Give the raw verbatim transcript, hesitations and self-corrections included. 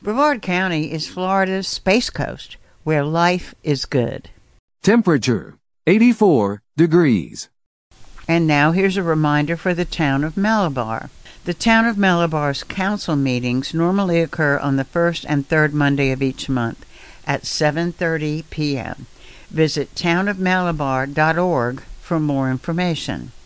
Brevard County is Florida's Space Coast, where life is good. Temperature, eighty-four degrees. And now here's a reminder for the town of Malabar. The town of Malabar's council meetings normally occur on the first and third Monday of each month at seven thirty p.m. Visit town of malabar dot org for more information.